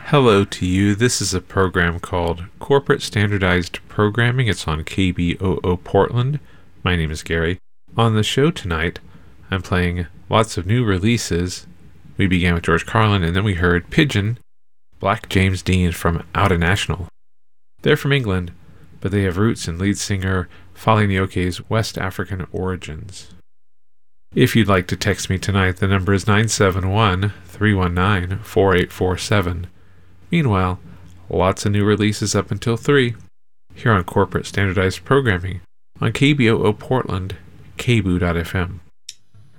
Hello to you. This is a program called Corporate Standardized Programming. It's on KBOO Portland. My name is Gary. On the show tonight, I'm playing lots of new releases. We began with George Carlin, and then we heard Pigeon, Black James Dean from Outta National. They're from England, but they have roots in lead singer Fali Nyoke's West African origins. If you'd like to text me tonight, the number is 971-319-4847. Meanwhile, lots of new releases up until 3 here on Corporate Standardized Programming on KBOO Portland, KBOO.FM.